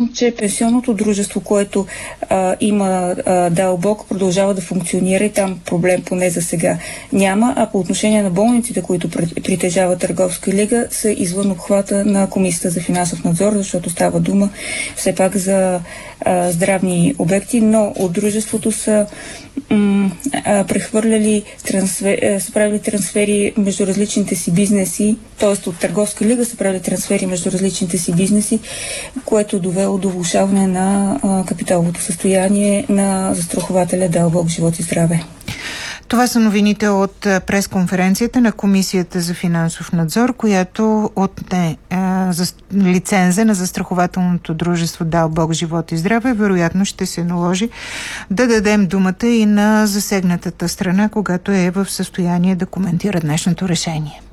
кажем, че пенсионното дружество, което има дълбок, продължава да функционира и там проблем поне за сега няма, а по отношение на болниците, които притежава Търговска лига, са извън обхвата на Комисията за финансов надзор, защото става дума все пак за здравни обекти, но от дружеството са прехвърляли са правили трансфери между различните си бизнеси, т.е. от Търговска лига са правили трансфери между различните си бизнеси, което довело до влошаване на капиталовото състояние на застрахователя Дълбок живот и здраве. Това са новините от пресконференцията на Комисията за финансов надзор, която отне лиценза на застрахователното дружество Дълбок живот и здраве. Вероятно ще се наложи да дадем думата и на засегнатата страна, когато е в състояние да коментира днешното решение.